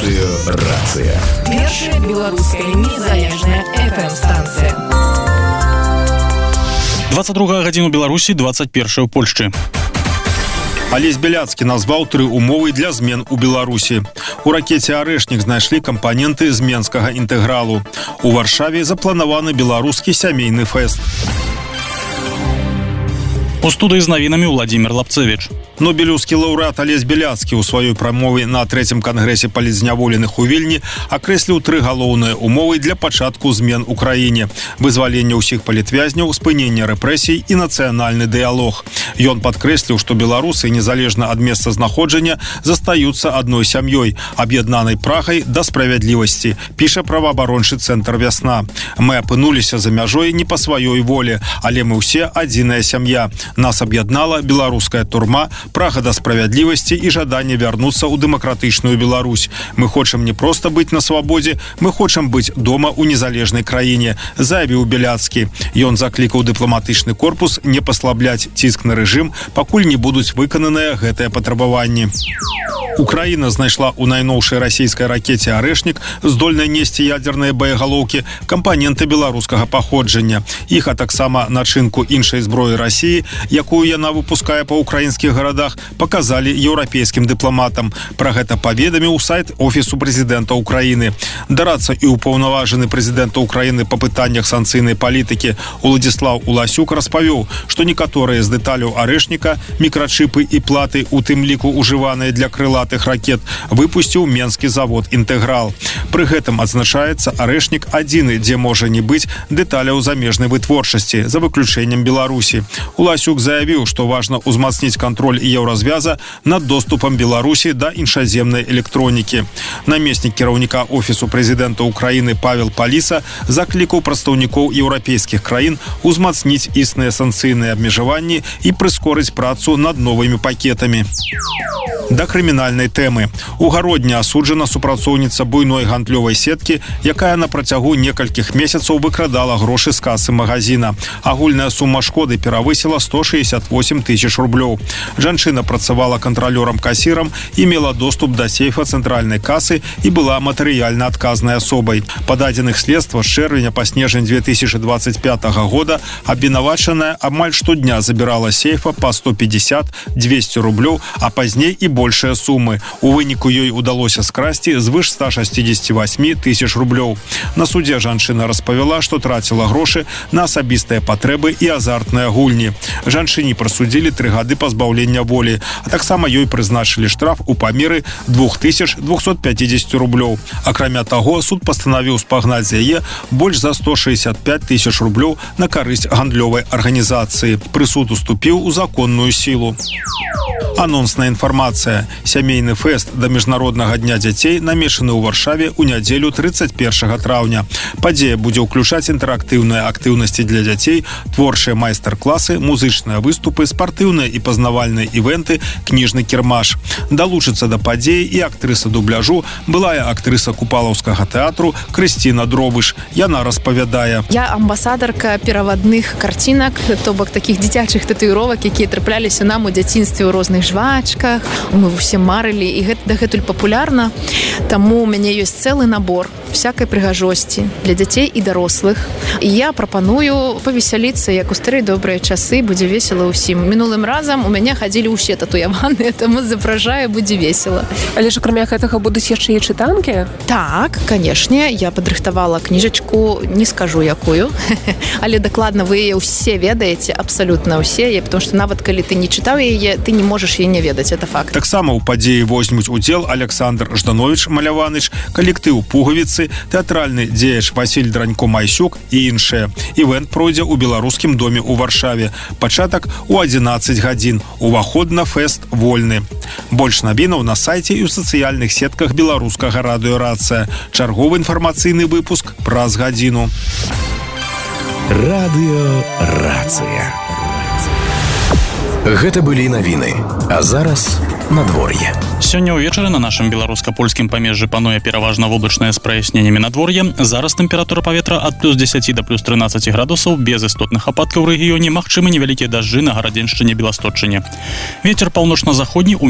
Радыёрацыя. Першая беларуская незалежная FM-станцыя. 22 гадзіну Беларусі, 21 у Польшчы. Алесь Беляцкі назваў 3 умовы для змен у Беларусі. У ракете «Арэшнік» знайшлі кампаненты з менскага інтэгралу. У Варшаве запланаваны беларускі сямейны фэст. У студыі з навінамі Владзімір Лапцэвіч. Нобелеўскі лаўрэат Алесь Беляцкі ў сваёй прамове на 3-м кангрэсе палітзняволеных у Вільні акрэсліў 3 галоўныя умовы для пачатку змен у краіне: вызваленне ўсіх палітвязняў, спыненне рэпрэсій і нацыянальны дыялог. Ён падкрэсліў, што беларусы, незалежна ад месца знаходжання, застаюцца адной сям'ёй, аб'яднанай прагай да справядлівасці, піша праваабарончы цэнтр «Вясна». Мы апынуліся за мяжой не па сваёй волі, але мы ўсе адзіная сям'я. Нас аб'яднала беларуская турма, прага да справядлівасці і жаданне вярнуцца ў дэмакратычную Беларусь. Мы хочам не проста быць на свабодзе, мы хочам быць дома ў незалежнай краіне, заявіў Беляцкі. Ён заклікаў дыпламатычны корпус не паслабляць ціск на рэжым, пакуль не будуць выкананыя гэтыя патрабаванні. Украіна знайшла ў найноўшай расійскай ракете «Арэшнік», здольнай несці ядзерныя боегалоўкі, кампаненты беларускага паходжання. Іх, а таксама начынку іншай зброі Расіі, якую яна выпускае па ўкраінскіх гарадах, паказалі еўрапейскім дыпламатам. Пра гэта паведаміў сайт Офісу прэзідэнта Украіны. Дарацца і ўпаўнаважаны прэзідэнта Украіны па пытаннях санкцыйнай палітыкі Уладзіслаў Уласюк распавёў, што некаторыя з дэталяў «Арэшніка», мікрачыпы і платы, у тым ліку ўжываныя для крылатых ракет, выпусціў менскі завод «Інтэграл». Пры гэтым адзначаецца, «Арэшнік» адзіны, дзе можа не быць дэталяў замежнай вытворчасці, за выключэннем Беларусі. Уласюк заявіў, што важна ўзмацніць кантроль еўразвяза над доступам Беларусі да іншаземнай электронікі. Намеснік кіраўніка Офісу прэзідэнта Украіны Павел Паліса заклікаў прадстаўнікоў еўрапейскіх краін узмацніць існыя санкцыйныя абмежаванні і прыскорыць працу над новымі пакетамі. Да крымінальнай тэмы. У Гародні асуджана супрацоўніца буйной гандлёвай сеткі, якая на працягу некалькіх месяцаў выкрадала грошы з касы магазина. Агульная сума шкоды перавысіла 168 тысяч рублёў. Жанчына працавала кантралёрам-касірам і мела доступ да сейфа цэнтральнай касы і была матэрыяльна адказнай асобай. Па дадзеных следства з чэрвеня па снежань 2025 года абвінавачаная амаль штодня забірала сейфа па 150-200 рублёў, а пазней і большыя сумы. У выніку ёй удалося скрасці звыш 168 тысяч рублёў. На судзе жанчына распавяла, што траціла грошы на асабістыя патрэбы і азартныя гульні. Жанчыне прысудзілі 3 гады пазбаўлення волі, а таксама ёй прызначылі штраф у памеры 2250 рублёў. Акрамя таго, суд пастанавіў спагнаць з яе больш за 165 тысяч рублёў на карысць гандлёвай арганізацыі. Прысуд уступіў у законную сілу. Анонсная інфармацыя. Сямейны фэст да міжнароднага дня дзяцей намешаны ў Варшаве ў нядзелю 31 траўня. Падзея будзе ўключаць інтэрактыўныя актыўнасці для дзяцей, творчыя майстар-класы, музычныя выступы, спартыўныя і пазнавальныя івенты, кніжны кірмаш. Далучыцца да падзеі і актрыса дубляжу, былая актрыса купалаўскага тэатру Крысціна Дробыш. Яна распавядае. Я амбасадарка перавадных карцінак, то бок такіх дзіцячых татуіровак, якія трапляліся нам у дзяцінстве ў розных жвачках. Мы ўсе марылі, і гэта дагэтуль папулярна. Таму у мяне ёсць цэлы набор всякай прыгажосці для дзяцей і дарослых. І я прапаную павесяліцца, як у старыя добрыя часы, будзе весела ўсім. Мінулым разам у мяне хадзілі ўсе татуяваныя, таму запражаю, будзе весела. Але ж акрамя гэтага будуць яшчэ і чытанкі? Так, канешне, я падрыхтавала кніжачку, не скажу якую, але дакладна вы яе ўсе ведаеце, абсалютна ўсе, потому што нават калі ты не чытаў яе, ты не можаш яе не ведаць, это факт. Таксама ў падзеі возьмуць удзел Александр Жданович Маляваныч, калектыў «Пугавіцы», тэатральны дзеяч Васіль Дранько-Майсюк і іншыя. Івент пройдзе ў беларускім доме ў Варшаве. Пачатак у 11 гадзін. Уваход на фэст вольны. Больш навінаў на сайце і ў сацыяльных сетках беларускага радыёрацыя. Чарговы інфармацыйны выпуск праз гадзіну. Радыёрацыя. Гэта былі навіны. А зараз надвор'е. Сёння ўвечары на нашым беларуска-польскім памежжы пануе пераважна воблачнае з праясненнямі надвор'е. Зараз тэмпература паветра ад плюс 10 да плюс 13 градусаў, без істотных ападкаў у рэгіёне, магчымы невялікія дажджы на Гарадзеншчыне, Беласточчыне. Вецер паўночна-заходні